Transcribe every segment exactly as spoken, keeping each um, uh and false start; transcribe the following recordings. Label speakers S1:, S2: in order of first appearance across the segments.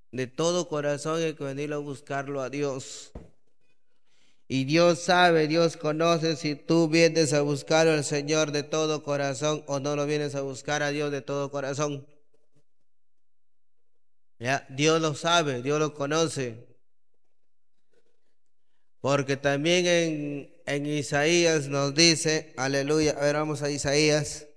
S1: De todo corazón hay que venir a buscarlo a Dios. Y Dios sabe, Dios conoce si tú vienes a buscar al Señor de todo corazón o no lo vienes a buscar a Dios de todo corazón. Ya, Dios lo sabe, Dios lo conoce. Porque también en, en Isaías nos dice, aleluya, a ver, vamos a Isaías.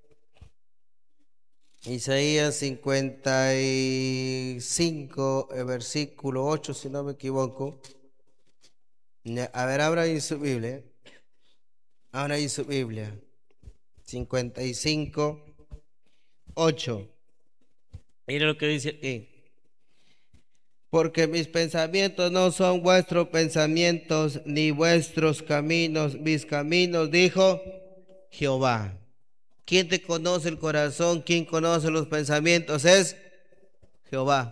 S1: Isaías cincuenta y cinco, el versículo ocho, si no me equivoco. A ver, abra ahí su Biblia. Abra ahí su Biblia. cincuenta y cinco, ocho. Mira lo que dice aquí. Porque mis pensamientos no son vuestros pensamientos, ni vuestros caminos, mis caminos, dijo Jehová. ¿Quién te conoce el corazón? ¿Quién conoce los pensamientos? Es Jehová.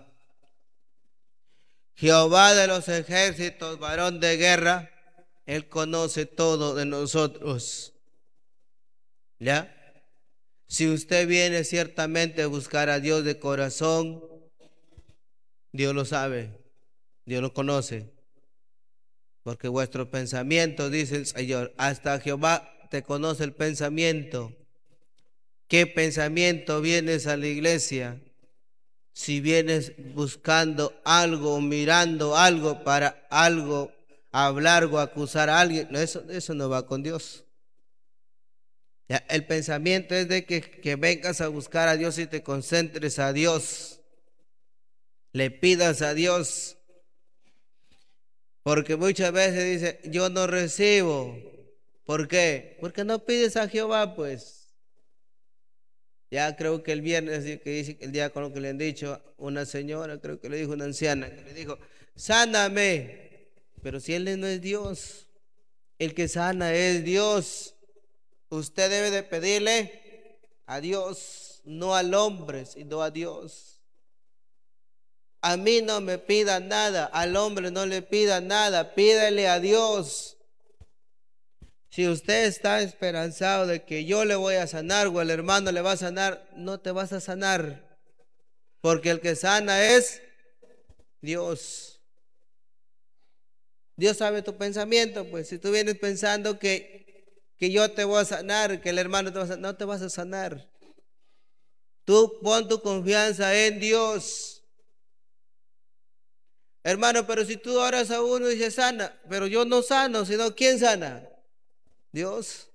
S1: Jehová de los ejércitos, varón de guerra, Él conoce todo de nosotros. ¿Ya? Si usted viene ciertamente a buscar a Dios de corazón, Dios lo sabe, Dios lo conoce. Porque vuestros pensamientos, dice el Señor, hasta Jehová te conoce el pensamiento. ¿Qué pensamiento vienes a la iglesia? Si vienes buscando algo, mirando algo para algo, hablar o acusar a alguien, no, eso, eso no va con Dios. Ya, el pensamiento es de que, que vengas a buscar a Dios y te concentres a Dios. Le pidas a Dios. Porque muchas veces dice, yo no recibo. ¿Por qué? Porque no pides a Jehová, pues. Ya creo que el viernes, que dice el diácono que le han dicho, una señora, creo que le dijo una anciana, que le dijo, sáname. Pero si Él no es Dios, el que sana es Dios. Usted debe de pedirle a Dios, no al hombre, sino a Dios. A mí no me pida nada, al hombre no le pida nada, pídele a Dios. Si usted está esperanzado de que yo le voy a sanar o el hermano le va a sanar, no te vas a sanar. Porque el que sana es Dios. Dios sabe tu pensamiento, pues si tú vienes pensando que, que yo te voy a sanar, que el hermano te va a sanar, no te vas a sanar. Tú pon tu confianza en Dios. Hermano, pero si tú oras a uno y se sana, pero yo no sano, sino ¿quién sana? Dios.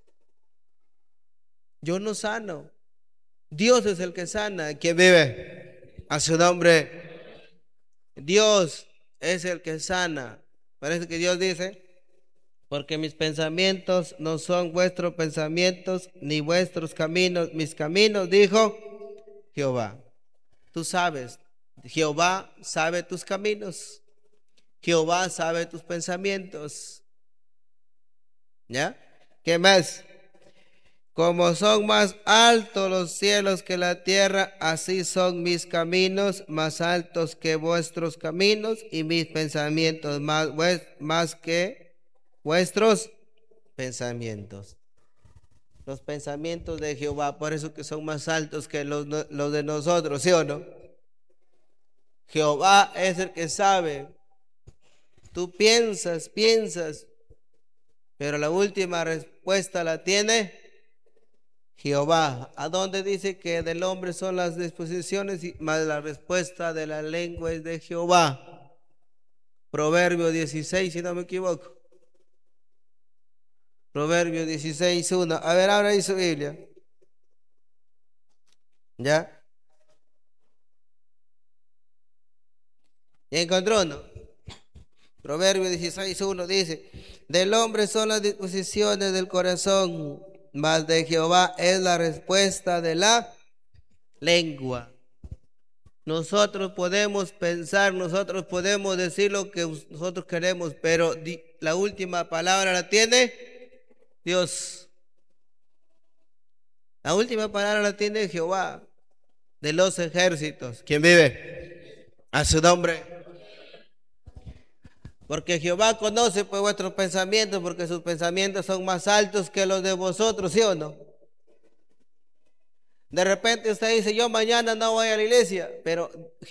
S1: Yo no sano. Dios es el que sana, quien vive. A su nombre. Dios es el que sana. Parece que Dios dice, porque mis pensamientos no son vuestros pensamientos, ni vuestros caminos, mis caminos, dijo Jehová. Tú sabes, Jehová sabe tus caminos. Jehová sabe tus pensamientos. ¿Ya? ¿Qué más? Como son más altos los cielos que la tierra, así son mis caminos más altos que vuestros caminos y mis pensamientos más, más que vuestros pensamientos. Los pensamientos de Jehová, por eso que son más altos que los, los de nosotros, ¿sí o no? Jehová es el que sabe. Tú piensas, piensas, pero la última respuesta la tiene Jehová. ¿A dónde dice que del hombre son las disposiciones y más la respuesta de la lengua es de Jehová? Proverbio dieciséis, si no me equivoco. Proverbio dieciséis, uno. A ver, ahora ahí su Biblia. ¿Ya? ¿Y encontró uno? Proverbio dieciséis, uno dice, del hombre son las disposiciones del corazón, mas de Jehová es la respuesta de la lengua. Nosotros podemos pensar, nosotros podemos decir lo que nosotros queremos, pero la última palabra la tiene Dios. La última palabra la tiene Jehová de los ejércitos. ¿Quién vive? A su nombre. Porque Jehová conoce pues vuestros pensamientos, porque sus pensamientos son más altos que los de vosotros, ¿sí o no? De repente usted dice, yo mañana no voy a la iglesia, pero